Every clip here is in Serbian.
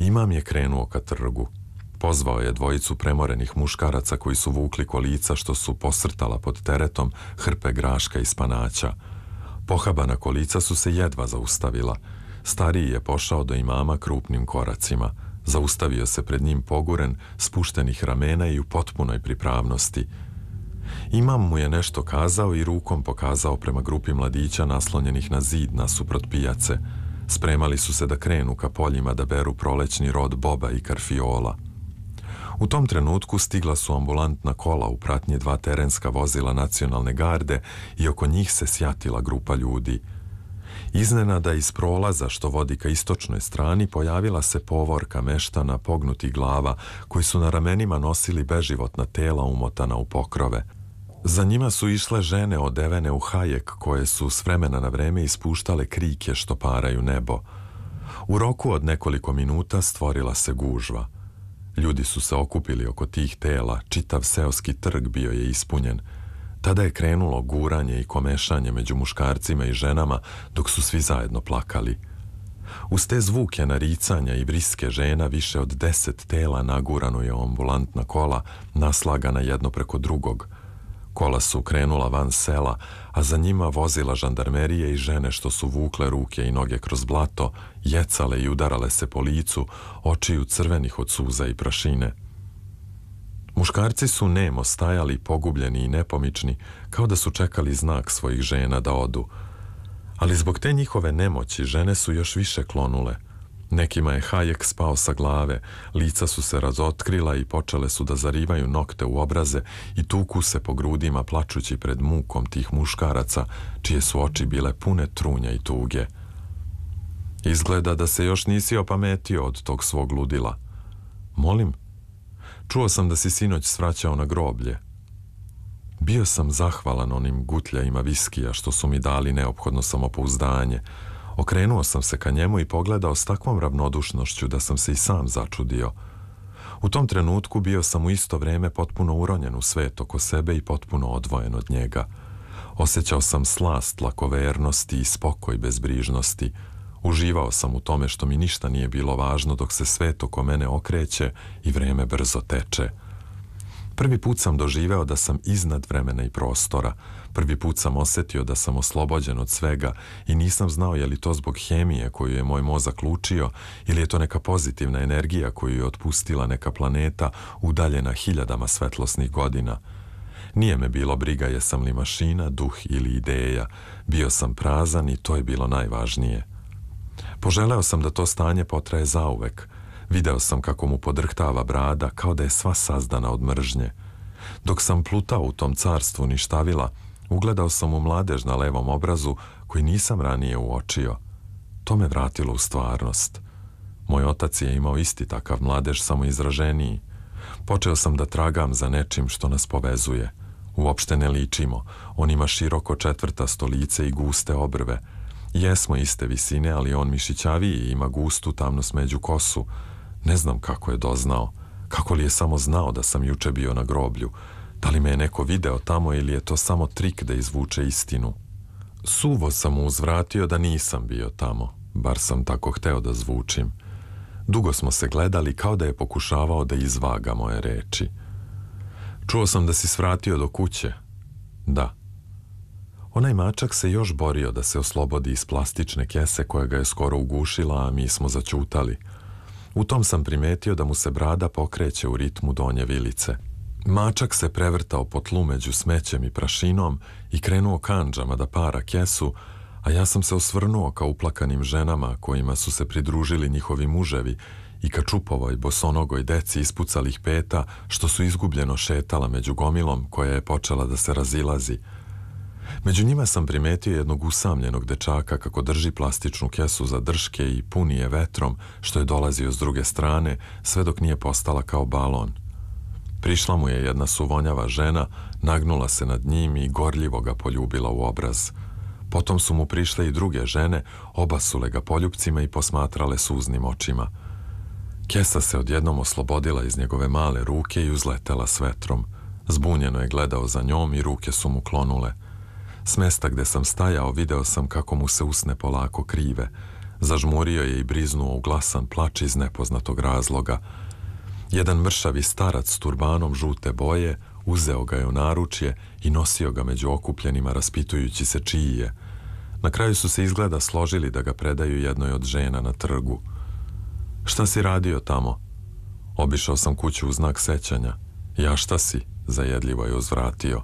Imam je krenuo ka trgu. Pozvao je dvojicu premorenih muškaraca koji su vukli kolica što su posrtala pod teretom hrpe graška i spanaća. Pohabana kolica su se jedva zaustavila. Stariji je pošao do imama krupnim koracima. Zaustavio se pred njim poguren, spuštenih ramena i u potpunoj pripravnosti. Imam mu je nešto kazao i rukom pokazao prema grupi mladića naslonjenih na zid nasuprot pijace. Spremali su se da krenu ka poljima da beru prolećni rod boba i karfiola. U tom trenutku stigla su ambulantna kola u pratnji 2 terenska vozila nacionalne garde i oko njih se sjatila grupa ljudi. Iznenada iz prolaza što vodi ka istočnoj strani pojavila se povorka meštana pognutih glava koji su na ramenima nosili beživotna tela umotana u pokrove. Za njima su išle žene odevene u hajek koje su s vremena na vreme ispuštale krike što paraju nebo. U roku od nekoliko minuta stvorila se gužva. Ljudi su se okupili oko tih tela, čitav seoski trg bio je ispunjen. Tada je krenulo guranje i komešanje među muškarcima i ženama dok su svi zajedno plakali. Uz te zvuke naricanja i vriske žena više od 10 tela nagurano je u ambulantna kola, naslagana jedno preko drugog. Kola su krenula van sela, a za njima vozila žandarmerije i žene što su vukle ruke i noge kroz blato, jecale i udarale se po licu, očiju crvenih od suza i prašine. Muškarci su nemo stajali, pogubljeni i nepomični, kao da su čekali znak svojih žena da odu. Ali zbog te njihove nemoći žene su još više klonule. Nekima je hajek spao sa glave, lica su se razotkrila i počele su da zarivaju nokte u obraze i tuku se po grudima plačući pred mukom tih muškaraca, čije su oči bile pune trunja i tuge. Izgleda da se još nisi opametio od tog svog ludila. Molim? Čuo sam da si sinoć svraćao na groblje. Bio sam zahvalan onim gutljajima viskija što su mi dali neophodno samopouzdanje. Okrenuo sam se ka njemu i pogledao s takvom ravnodušnošću da sam se i sam začudio. U tom trenutku bio sam u isto vreme potpuno uronjen u svet oko sebe i potpuno odvojen od njega. Osjećao sam slast lakovernosti i spokoj bezbrižnosti. Uživao sam u tome što mi ništa nije bilo važno dok se svet oko mene okreće i vreme brzo teče. Prvi put sam doživeo da sam iznad vremena i prostora. Prvi put sam osjetio da sam oslobođen od svega i nisam znao je li to zbog hemije koju je moj mozak lučio ili je to neka pozitivna energija koju je otpustila neka planeta udaljena hiljadama svetlosnih godina. Nije me bilo briga jesam li mašina, duh ili ideja. Bio sam prazan i to je bilo najvažnije. Poželeo sam da to stanje potraje zauvek. Video sam kako mu podrhtava brada kao da je sva sazdana od mržnje. Dok sam plutao u tom carstvu ništavila, ugledao sam mu mladež na levom obrazu koji nisam ranije uočio. To me vratilo u stvarnost. Moj otac je imao isti takav mladež, samo izraženiji. Počeo sam da tragam za nečim što nas povezuje. Uopšte ne ličimo. On ima široko četvrtasto lice i guste obrve. Jesmo iste visine, ali on mišićaviji i ima gustu tamno smeđu kosu. Ne znam kako je doznao. Kako li je samo znao da sam juče bio na groblju? Da li me je neko video tamo ili je to samo trik da izvuče istinu? Suvo sam mu uzvratio da nisam bio tamo. Bar sam tako hteo da zvučim. Dugo smo se gledali kao da je pokušavao da izvaga moje reči. Čuo sam da si svratio do kuće. Da. Onaj mačak se još borio da se oslobodi iz plastične kese koja ga je skoro ugušila, a mi smo zaćutali. U tom sam primetio da mu se brada pokreće u ritmu donje vilice. Mačak se prevrtao po tlu među smećem i prašinom i krenuo kandžama da para kesu, a ja sam se osvrnuo ka uplakanim ženama kojima su se pridružili njihovi muževi i ka čupovoj bosonogoj deci ispucalih peta što su izgubljeno šetala među gomilom koja je počela da se razilazi. Među njima sam primetio jednog usamljenog dečaka kako drži plastičnu kesu za drške i puni je vetrom što je dolazio s druge strane sve dok nije postala kao balon. Prišla mu je jedna suvonjava žena, nagnula se nad njim i gorljivo ga poljubila u obraz. Potom su mu prišle i druge žene, obasule ga poljupcima i posmatrale suznim očima. Kesa se odjednom oslobodila iz njegove male ruke i uzletela s vetrom. Zbunjeno je gledao za njom i ruke su mu klonule. S mesta gde sam stajao video sam kako mu se usne polako krive. Zažmurio je i briznuo u glasan plač iz nepoznatog razloga. Jedan mršavi starac s turbanom žute boje uzeo ga je u naručje i nosio ga među okupljenima raspitujući se čiji je. Na kraju su se izgleda složili da ga predaju jednoj od žena na trgu. Šta si radio tamo? Obišao sam kuću u znak sećanja. Ja šta si? Zajedljivo je uzvratio.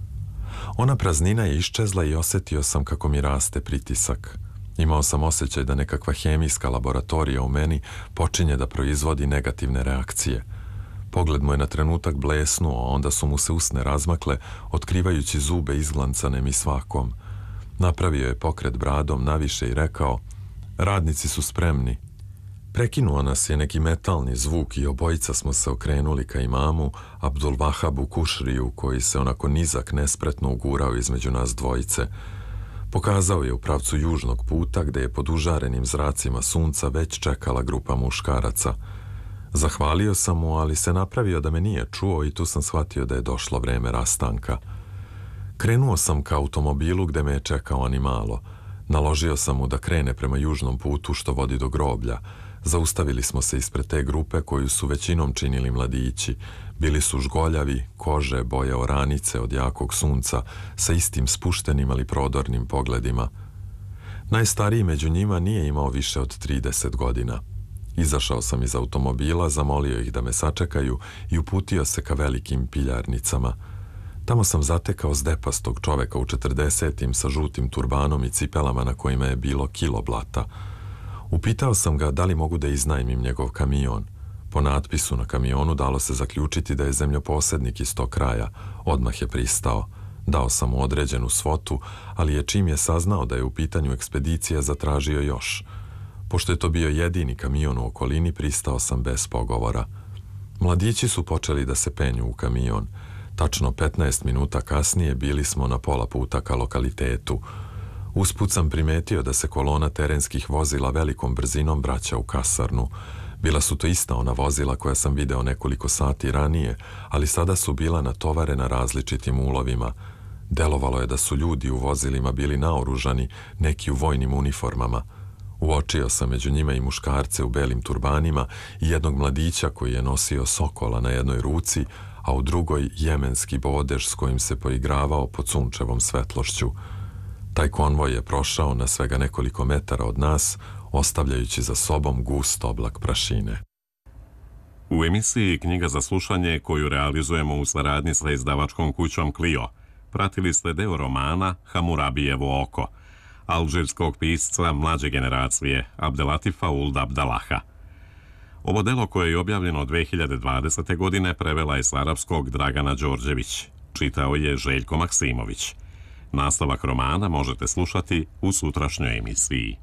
Ona praznina je iščezla i osjetio sam kako mi raste pritisak. Imao sam osjećaj da nekakva hemijska laboratorija u meni počinje da proizvodi negativne reakcije. Pogled mu je na trenutak blesnuo, a onda su mu se usne razmakle, otkrivajući zube izglancane mi svakom. Napravio je pokret bradom naviše i rekao: radnici su spremni. Prekinuo nas je neki metalni zvuk i obojica smo se okrenuli ka imamu Abdulvahabu Kušriju, koji se onako nizak nespretno ugurao između nas dvojice. Pokazao je u pravcu južnog puta, gde je pod užarenim zracima sunca već čekala grupa muškaraca. Zahvalio sam mu, ali se napravio da me nije čuo i tu sam shvatio da je došlo vreme rastanka. Krenuo sam ka automobilu gde me je čekao animalo. Naložio sam mu da krene prema južnom putu što vodi do groblja. Zaustavili smo se ispred te grupe koju su većinom činili mladići. Bili su žgoljavi, kože boje oranice od jakog sunca, sa istim spuštenim ali prodornim pogledima. Najstariji među njima nije imao više od 30 godina. Izašao sam iz automobila, zamolio ih da me sačekaju i uputio se ka velikim piljarnicama. Tamo sam zatekao zdepastog čoveka u 40-im sa žutim turbanom i cipelama na kojima je bilo kilo blata. Upitao sam ga da li mogu da iznajmim njegov kamion. Po natpisu na kamionu dalo se zaključiti da je zemljoposednik iz tog kraja. Odmah je pristao. Dao sam mu određenu svotu, ali je čim je saznao da je u pitanju ekspedicija zatražio još. Pošto je to bio jedini kamion u okolini, pristao sam bez pogovora. Mladići su počeli da se penju u kamion. Tačno 15 minuta kasnije bili smo na pola puta ka lokalitetu. Usput sam primetio da se kolona terenskih vozila velikom brzinom vraća u kasarnu. Bila su to ista ona vozila koja sam video nekoliko sati ranije, ali sada su bila natovarena različitim ulovima. Delovalo je da su ljudi u vozilima bili naoružani, neki u vojnim uniformama. Uočio sam među njima i muškarce u belim turbanima i jednog mladića koji je nosio sokola na jednoj ruci, a u drugoj jemenski bodež s kojim se poigravao pod sunčevom svetlošću. Taj konvoj je prošao na svega nekoliko metara od nas, ostavljajući za sobom gust oblak prašine. U emisiji Knjiga za slušanje, koju realizujemo u saradnji sa izdavačkom kućom Clio, pratili ste deo romana Hamurabijevo oko, alžirskog pisca mlađe generacije Abdelatifa Ould Abdallaha. Ovo delo, koje je objavljeno 2020. godine, prevela je s arapskog Dragana Đorđević. Čitao je Željko Maksimović. Nastavak romana možete slušati u sutrašnjoj emisiji.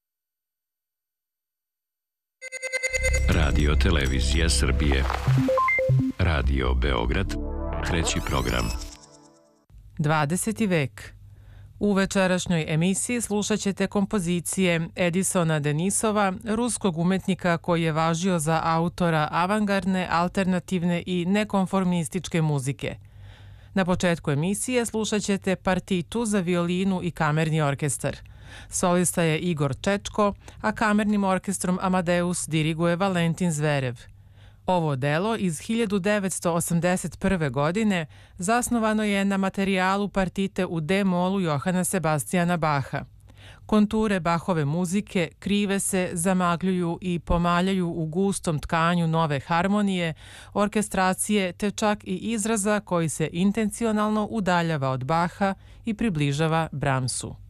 Radio Televizija Srbije. Radio Beograd. Treći program. 20. vek. U večerašnjoj emisiji slušat ćete kompozicije Edisona Denisova, ruskog umetnika koji je važio za autora avangardne, alternativne i nekonformističke muzike. Na početku emisije slušat ćete partitu za violinu i kamerni orkestar. Solista je Igor Čečko, a kamernim orkestrom Amadeus diriguje Valentin Zverev. Ovo delo iz 1981. godine zasnovano je na materijalu partite u D-molu Johana Sebastijana Baha. Konture Bachove muzike krive se, zamagljuju i pomaljaju u gustom tkanju nove harmonije, orkestracije te čak i izraza koji se intencionalno udaljava od Baha i približava Brahmsu.